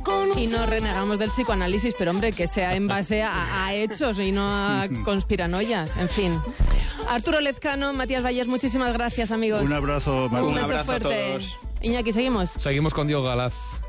Y no renegamos del psicoanálisis, pero hombre, que sea en base a hechos y no a conspiranoias, en fin. Arturo Lezcano, Matías Vallés, muchísimas gracias, amigos. Un abrazo, Marta. Un beso fuerte. A todos. Iñaki, ¿seguimos? Seguimos con Diego Galaz.